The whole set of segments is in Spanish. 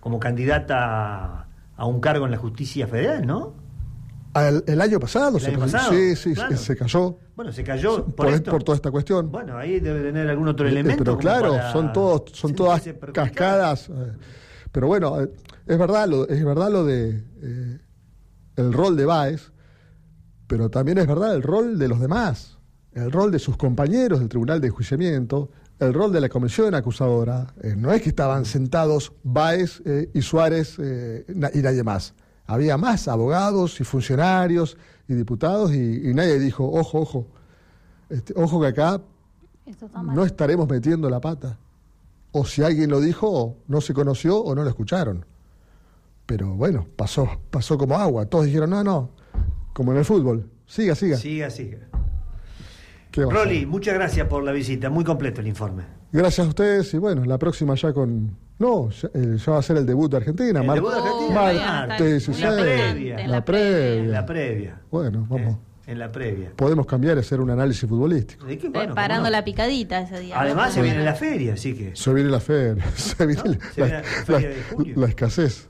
como candidata a un cargo en la justicia federal, ¿no? El año pasado, sí, claro. Se cayó. Bueno, se cayó por toda esta cuestión. Bueno, ahí debe tener algún otro elemento. Pero claro, son todas cascadas. Pero bueno, es verdad lo de el rol de Báez, pero también es verdad el rol de los demás, el rol de sus compañeros del Tribunal de Enjuiciamiento, el rol de la comisión acusadora. No es que estaban sentados Báez y Suárez y nadie más. Había más abogados y funcionarios y diputados y nadie dijo, ojo que acá no estaremos metiendo la pata. O si alguien lo dijo, no se conoció o no lo escucharon. Pero bueno, pasó como agua. Todos dijeron, no, como en el fútbol. Siga. Siga. Rolly, muchas gracias por la visita. Muy completo el informe. Gracias a ustedes y bueno, la próxima ya con... No, ya va a ser el debut de Argentina. ¿El debut de Argentina? Martes 16. La previa. Bueno, vamos. En la previa. Podemos cambiar y hacer un análisis futbolístico. Preparando la picadita ese día. Además, se viene la feria, así que... Se viene la feria. Se viene la feria de junio. La escasez.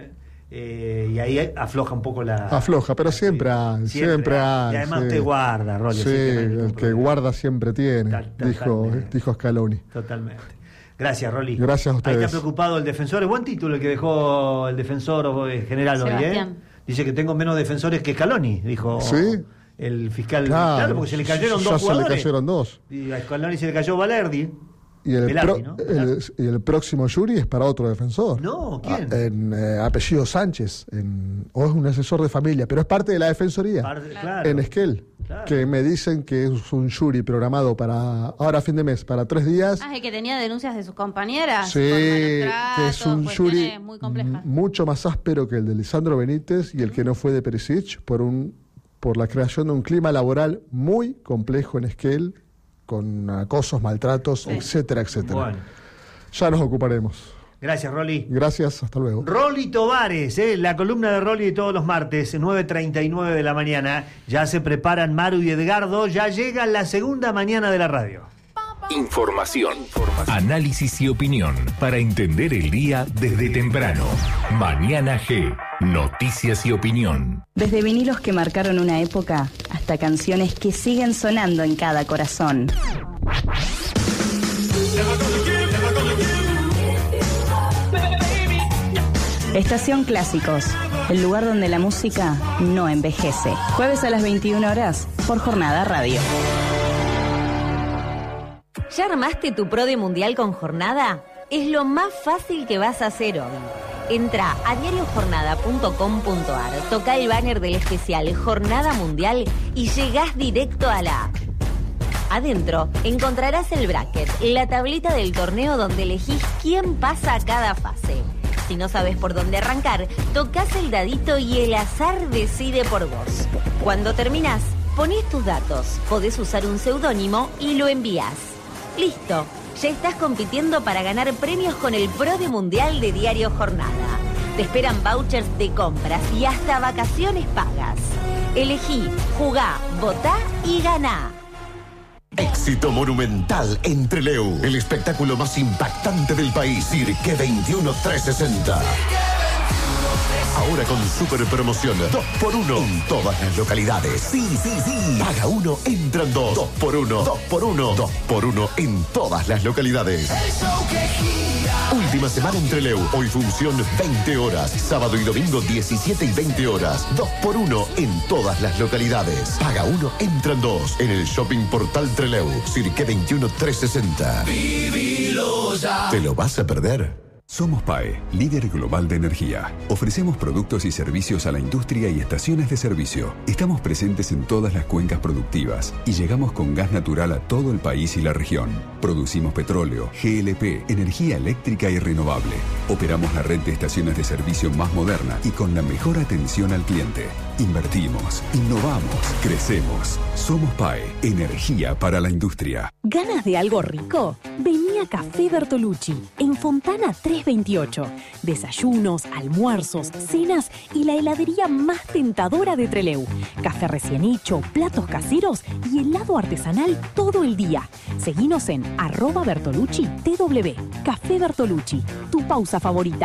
Y ahí afloja un poco la... Afloja, pero siempre hay. Y además usted guarda, Rolly. Sí, el que guarda siempre tiene, dijo Scaloni. Totalmente. Gracias, Rolly. Gracias a ustedes. Ahí está preocupado el defensor. Es buen título el que dejó el defensor general hoy, Dice que tengo menos defensores que Scaloni, dijo el fiscal. Claro, porque se le cayeron dos jugadores. Se le cayeron dos. Y a Scaloni se le cayó Valerdi. Y el próximo jury es para otro defensor. No, ¿quién? En apellido Sánchez, o es un asesor de familia, pero es parte de la defensoría. Claro. En Esquel. Claro. Que me dicen que es un jury programado para ahora a fin de mes, para 3 días. Es que tenía denuncias de sus compañeras. Sí, que es un jury muy mucho más áspero que el de Lisandro Benítez y el que no fue de Perisic por la creación de un clima laboral muy complejo en Esquel, con acosos, maltratos, etcétera. Bueno. Ya nos ocuparemos. Gracias, Rolly. Gracias, hasta luego. Rolly Tovares, la columna de Rolly de todos los martes, 9:39 de la mañana. Ya se preparan Maru y Edgardo, ya llega la segunda mañana de la radio. Información, análisis y opinión para entender el día desde temprano. Mañana G, noticias y opinión. Desde vinilos que marcaron una época hasta canciones que siguen sonando en cada corazón. Estación Clásicos, el lugar donde la música no envejece. Jueves a las 21 horas por Jornada Radio. ¿Ya armaste tu Pro de Mundial con Jornada? Es lo más fácil que vas a hacer hoy. Entra a diariojornada.com.ar, toca el banner del especial Jornada Mundial y llegás directo a la app. Adentro encontrarás el bracket, la tablita del torneo donde elegís quién pasa a cada fase. Si no sabes por dónde arrancar, tocas el dadito y el azar decide por vos. Cuando terminás, ponés tus datos, podés usar un seudónimo y lo envías. Listo, ya estás compitiendo para ganar premios con el Pro de Mundial de Diario Jornada. Te esperan vouchers de compras y hasta vacaciones pagas. Elegí, jugá, votá y ganá. Éxito monumental en Trelew. El espectáculo más impactante del país. Cirque 21 360. Ahora con super promoción 2x1 en todas las localidades. Sí. Paga 1, entran 2. 2x1. 2x1. 2x1 en todas las localidades. Última semana en Trelew. Hoy función 20 horas. Sábado y domingo 17 y 20 horas. 2x1 en todas las localidades. Paga 1, entran 2. En el Shopping Portal Trelew. Cirque 21 360. Vivilo ya. ¿Te lo vas a perder? Somos PAE, líder global de energía. Ofrecemos productos y servicios a la industria y estaciones de servicio. Estamos presentes en todas las cuencas productivas y llegamos con gas natural a todo el país y la región. Producimos petróleo, GLP, energía eléctrica y renovable. Operamos la red de estaciones de servicio más moderna y con la mejor atención al cliente. Invertimos, innovamos, crecemos. Somos PAE, energía para la industria. ¿Ganas de algo rico? Vení a Café Bertolucci, en Fontana 328. Desayunos, almuerzos, cenas y la heladería más tentadora de Trelew. Café recién hecho, platos caseros y helado artesanal todo el día. Seguinos en @Bertolucci TW. Café Bertolucci, tu pausa favorita.